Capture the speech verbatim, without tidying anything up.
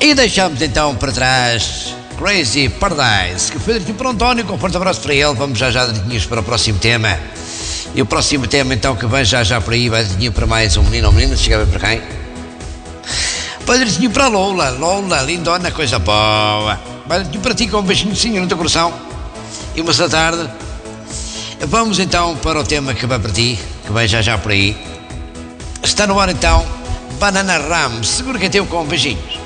E deixamos então para trás Crazy Paradise, que foi direitinho para o António, com um forte abraço para ele. Vamos já já direitinhos para o próximo tema. E o próximo tema então que vem já já por aí, vai direitinho para mais um menino ou menina, chega bem para quem? Vai direitinho para a Lola, Lola, lindona, coisa boa. Vai direitinho para ti com um beijinho sim no teu coração. E uma da tarde. Vamos então para o tema que vai para ti, que vai já já por aí. Está no ar então, Banana Ram, seguro que é teu com beijinhos.